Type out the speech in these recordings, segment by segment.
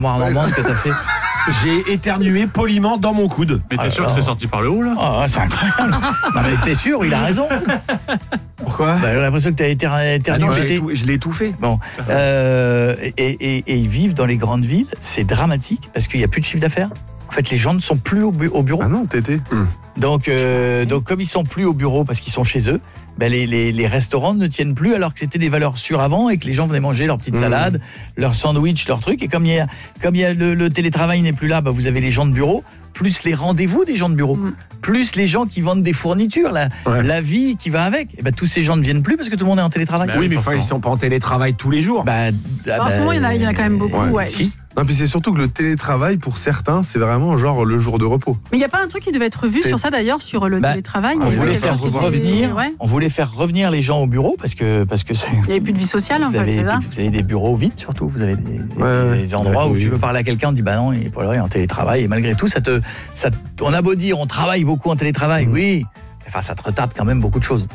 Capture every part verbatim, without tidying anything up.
Moi, Normand, ce que t'as fait. J'ai éternué poliment dans mon coude. Mais t'es Ah, sûr que alors. c'est sorti par le haut là? Oh, c'est incroyable. Non, mais t'es sûr, il a raison. Pourquoi? Bah, j'ai l'impression que t'as éter- Ah éternué. non, je l'ai étou- je l'ai étouffé. Bon, euh, et, et, et ils vivent dans les grandes villes, c'est dramatique parce qu'il n'y a plus de chiffre d'affaires. En fait, les gens ne sont plus au, bu- au bureau. Ah non, t'étais. Donc, euh, donc, comme ils sont plus au bureau parce qu'ils sont chez eux, ben les, les, les restaurants ne tiennent plus alors que c'était des valeurs sûres avant et que les gens venaient manger leur petite Mmh. salade, leur sandwich, leur truc. Et comme il y a, comme il y a le, le télétravail n'est plus là, ben vous avez les gens de bureau, plus les rendez-vous des gens de bureau, Mmh. plus les gens qui vendent des fournitures, la, Ouais. la vie qui va avec. Et ben tous ces gens ne viennent plus parce que tout le monde est en télétravail. Bah Oui, oui, mais enfin, ils sont pas en télétravail tous les jours. Bah, En ce moment, il y en a, il y en a quand même beaucoup. Ouais. Ouais. Si. Non, puis c'est surtout que le télétravail, pour certains, c'est vraiment genre le jour de repos. Mais il n'y a pas un truc qui devait être vu C'est- sur ça d'ailleurs, sur le Bah, télétravail. on Il y avait voulait quelque faire chose qui était- revenir, ouais. on voulait faire revenir les gens au bureau parce que parce que c'est. Il n'y avait plus de vie sociale, en Vous fait, avez, c'est ça. vous avez des bureaux vides surtout, vous avez des, des- Ouais, des endroits ouais, où oui. tu veux parler à quelqu'un, on te dit bah non, il est pas là, il est en télétravail et malgré tout ça te ça on a beau dire on travaille beaucoup en télétravail, Mmh. oui, enfin ça te retarde quand même beaucoup de choses.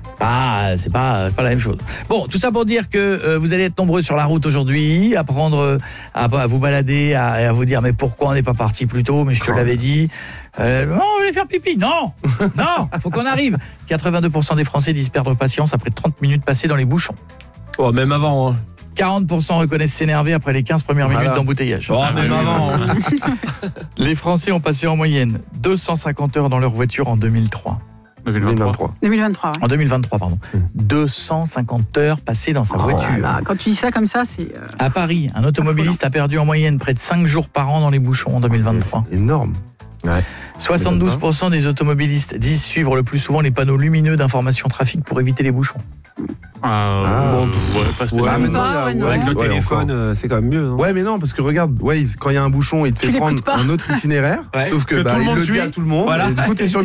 Bah, c'est pas c'est pas la même chose. Bon, tout ça pour dire que euh, vous allez être nombreux sur la route aujourd'hui, à prendre euh, à, à vous balader, à, à vous dire mais pourquoi on n'est pas parti plus tôt, mais je te Oh. l'avais dit. Euh, non, on voulait faire pipi. Non. Non, faut qu'on arrive. quatre-vingt-deux pour cent des Français disent perdre patience après trente minutes passées dans les bouchons. Oh, même avant. Hein. quarante pour cent reconnaissent s'énerver après les quinze premières minutes Voilà. d'embouteillage. Oh, Ah, même oui, avant. oui, hein. Les Français ont passé en moyenne deux cent cinquante heures dans leur voiture en deux mille trois. deux mille vingt-trois. deux mille vingt-trois. deux mille vingt-trois. ouais. En deux mille vingt-trois, pardon. Mmh. deux cent cinquante heures passées dans sa Oh voiture. Voilà, quand tu dis ça comme ça, c'est. euh, À Paris, un automobiliste a perdu en moyenne près de cinq jours par an dans les bouchons en deux mille vingt-trois. C'est énorme. soixante-douze pour cent des automobilistes disent suivre le plus souvent les panneaux lumineux d'information trafic pour éviter les bouchons. Ah, Ah. bon, pff, ouais, pas Ouais, spécialement. mais non, pas, il y a- ouais, non. ouais, Avec le ouais, téléphone, encore. euh, c'est quand même mieux. hein. Ouais, mais non, parce que regarde, Waze, quand il y a un bouchon, il te Tu fait l'écoutes prendre pas. un autre itinéraire, Ouais. sauf que, Que bah, tout le il monde le dit suit. à tout le monde, Voilà. et du coup, t'es sur